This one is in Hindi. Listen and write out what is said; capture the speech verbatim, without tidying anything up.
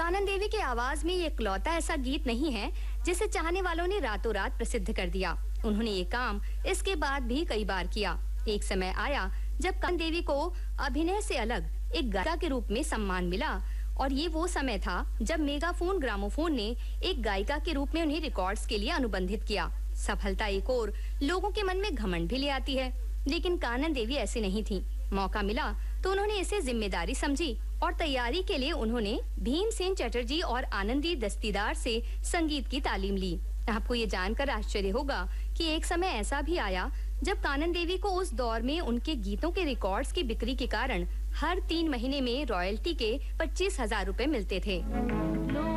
कानन देवी की आवाज में ये इकलौता ऐसा गीत नहीं है जिसे चाहने वालों ने रातों रात प्रसिद्ध कर दिया। उन्होंने ये काम इसके बाद भी कई बार किया। एक समय आया जब कानन देवी को अभिनय से अलग एक गायिका के रूप में सम्मान मिला, और ये वो समय था जब मेगाफोन ग्रामोफोन ने एक गायिका के रूप में उन्हें रिकॉर्ड्स के लिए अनुबंधित किया। सफलता एक और लोगों के मन में घमंड भी ले आती है, लेकिन कानन देवी ऐसी नहीं थी। मौका मिला तो उन्होंने इसे जिम्मेदारी समझी और तैयारी के लिए उन्होंने भीमसेन चटर्जी और आनंदी दस्तीदार से संगीत की तालीम ली। आपको ये जानकर आश्चर्य होगा कि एक समय ऐसा भी आया जब कानन देवी को उस दौर में उनके गीतों के रिकॉर्ड्स की बिक्री के कारण हर तीन महीने में रॉयल्टी के पच्चीस हजार रुपए मिलते थे।